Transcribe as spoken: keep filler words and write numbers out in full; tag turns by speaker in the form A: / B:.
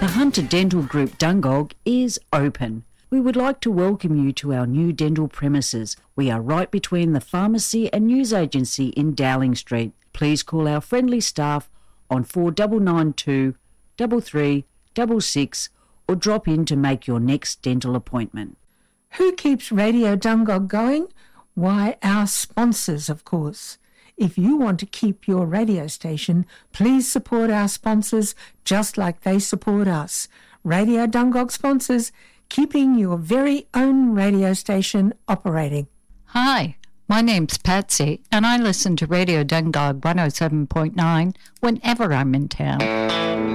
A: The Hunter Dental Group Dungog is open. We would like to welcome you to our new dental premises. We are right between the pharmacy and news agency in Dowling Street. Please call our friendly staff on four nine nine two, three three six six or drop in to make your next dental appointment.
B: Who keeps Radio Dungog going? Why, our sponsors, of course. If you want to keep your radio station, please support our sponsors just like they support us. Radio Dungog sponsors, keeping your very own radio station operating.
C: Hi, my name's Patsy, and I listen to Radio Dungog one oh seven point nine whenever I'm in town.